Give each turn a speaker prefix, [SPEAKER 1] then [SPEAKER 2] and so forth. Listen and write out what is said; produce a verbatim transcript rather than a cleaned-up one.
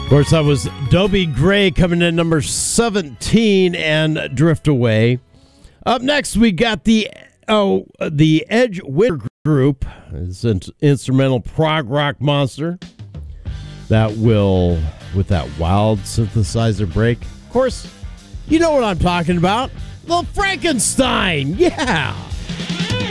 [SPEAKER 1] Of course, that was Dobie Gray coming in number seventeen and Drift Away. Up next, we got the oh the Edge Winter Group. It's an instrumental prog rock monster that will, with that wild synthesizer break. Of course, you know what I'm talking about. Little Frankenstein, yeah.